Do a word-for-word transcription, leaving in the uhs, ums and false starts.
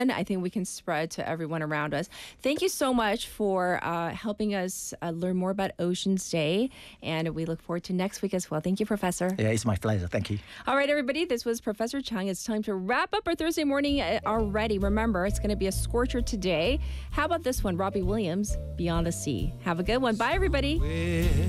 I think we can spread to everyone around us. Thank you so much for uh, helping us uh, learn more about Oceans Day, and we look forward to next week as well. Thank you, Professor. Yeah, it's my pleasure. Thank you. All right, everybody, this was Professor Chung. It's time to wrap up our Thursday morning already. Remember, it's going to be a scorcher today. How about this one, Robbie Williams, Beyond the Sea? Have a good one. Bye, everybody.